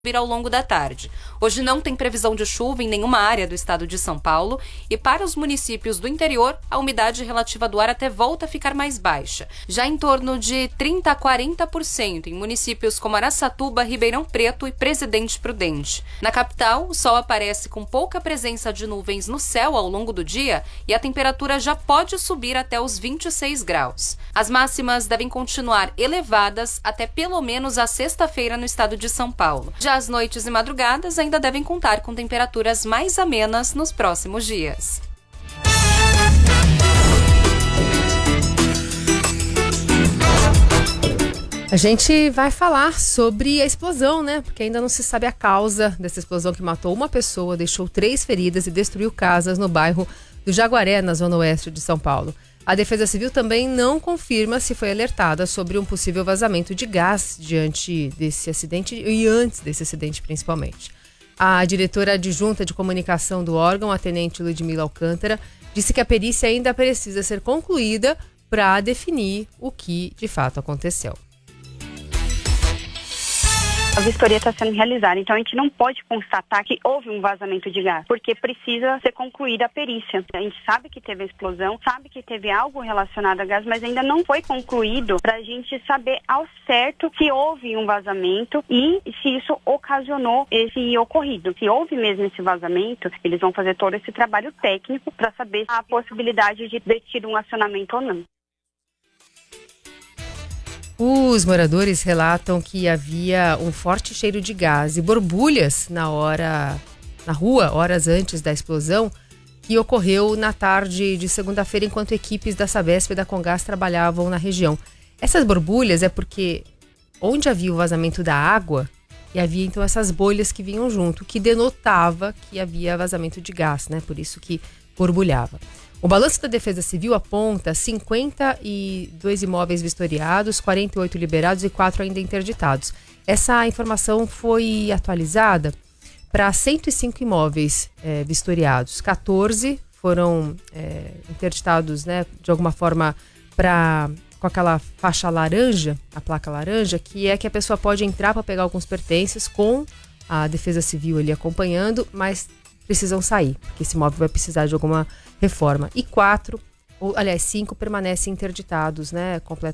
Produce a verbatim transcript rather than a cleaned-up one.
ao longo da tarde. Hoje não tem previsão de chuva em nenhuma área do estado de São Paulo e para os municípios do interior, a umidade relativa do ar até volta a ficar mais baixa, já em torno de trinta a quarenta por cento em municípios como Araçatuba, Ribeirão Preto e Presidente Prudente. Na capital, o sol aparece com pouca presença de nuvens no céu ao longo do dia e a temperatura já pode subir até os vinte e seis graus. As máximas devem continuar elevadas até pelo menos a sexta-feira no estado de São Paulo. Já as noites e madrugadas ainda devem contar com temperaturas mais amenas nos próximos dias. A gente vai falar sobre a explosão, né? Porque ainda não se sabe a causa dessa explosão que matou uma pessoa, deixou três feridas e destruiu casas no bairro do Jaguaré, na zona oeste de São Paulo. A Defesa Civil também não confirma se foi alertada sobre um possível vazamento de gás diante desse acidente e antes desse acidente, principalmente. A diretora adjunta de comunicação do órgão, a tenente Ludmila Alcântara, disse que a perícia ainda precisa ser concluída para definir o que de fato aconteceu. A vistoria está sendo realizada, então a gente não pode constatar que houve um vazamento de gás, porque precisa ser concluída a perícia. A gente sabe que teve a explosão, sabe que teve algo relacionado a gás, mas ainda não foi concluído para a gente saber ao certo se houve um vazamento e se isso ocasionou esse ocorrido. Se houve mesmo esse vazamento, eles vão fazer todo esse trabalho técnico para saber a possibilidade de ter tido um acionamento ou não. Os moradores relatam que havia um forte cheiro de gás e borbulhas na hora, na rua, horas antes da explosão, que ocorreu na tarde de segunda-feira, enquanto equipes da Sabesp e da Comgás trabalhavam na região. Essas borbulhas é porque onde havia o vazamento da água, e havia então essas bolhas que vinham junto, que denotava que havia vazamento de gás, né? Por isso que borbulhava. O balanço da Defesa Civil aponta cinquenta e dois imóveis vistoriados, quarenta e oito liberados e quatro ainda interditados. Essa informação foi atualizada para cento e cinco imóveis é, vistoriados. quatorze foram é, interditados, né, de alguma forma pra, com aquela faixa laranja, a placa laranja, que é que a pessoa pode entrar para pegar alguns pertences com a Defesa Civil ali acompanhando, mas precisam sair, porque esse imóvel vai precisar de alguma reforma. E quatro, ou aliás, cinco permanecem interditados, né,